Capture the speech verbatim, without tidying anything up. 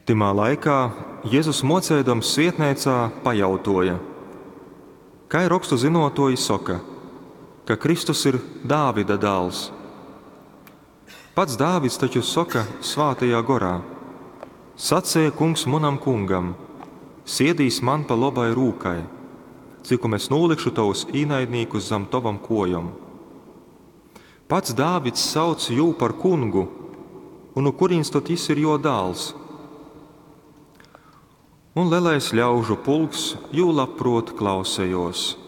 Timā laikā Jēzus mocēdams svietnēcā pajautoja, kai rakstu zinotoji soka, ka Kristus ir Dāvida dēls. Pats Dāvids taču soka svātajā gorā: sacēja kungs manam kungam, siedīs man pa labai rūkai, cikum es nūlikšu tavus īnaidnīkus zem tavam kojam. Pats Dāvids sauc jū par kungu, un nu kurīns tad jis ir jo dāls. Un lielais ļaužu pulks jū labprot klausējos.